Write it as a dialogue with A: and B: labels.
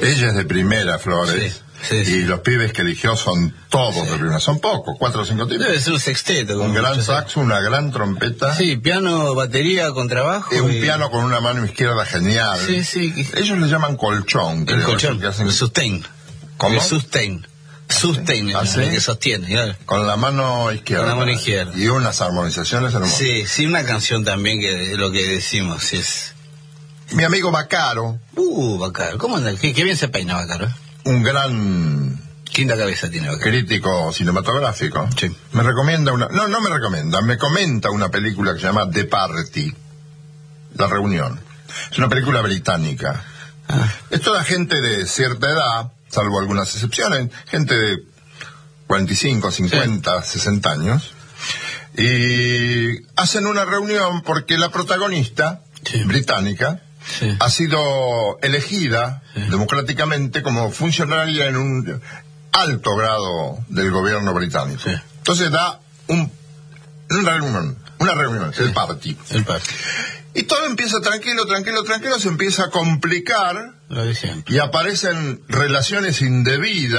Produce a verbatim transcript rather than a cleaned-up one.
A: Ella es de primera, Flores.
B: Sí. Sí, sí.
A: Y los pibes que eligió son todos sí. de primera. Son pocos, cuatro o cinco tipos.
B: Debe ser un sexteto.
A: Un gran saxo, una gran trompeta.
B: Sí, piano, batería, contrabajo.
A: Y un
B: y...
A: piano con una mano izquierda genial.
B: Sí, sí.
A: Ellos le llaman colchón.
B: El colchón,
A: que hacen...
B: el sustain.
A: ¿Cómo?
B: El sustain. Sustain,
A: ¿Ah, sí?
B: el que sostiene. Claro.
A: Con la mano izquierda.
B: Con la mano izquierda.
A: Y unas armonizaciones hermosas.
B: Sí, sí, una canción también que es lo que decimos es...
A: Mi amigo Baccaro.
B: Uh, Baccaro. ¿Cómo anda? Qué, qué bien se peina Baccaro.
A: Un gran...
B: Quinta cabeza tiene Baccaro.
A: Crítico cinematográfico.
B: Sí.
A: Me recomienda una... No, no me recomienda. Me comenta una película que se llama The Party. La Reunión. Es una película británica. Ah. Es toda gente de cierta edad, salvo algunas excepciones. Gente de cuarenta y cinco, cincuenta, sí. sesenta años. Y hacen una reunión porque la protagonista, sí. británica, sí. ha sido elegida sí. democráticamente como funcionaria en un alto grado del gobierno británico. Sí. Entonces da un, una reunión, una reunión, sí. el party.
B: El party.
A: Y todo empieza tranquilo, tranquilo, tranquilo, se empieza a complicar
B: Lo de siempre.
A: Y aparecen relaciones indebidas.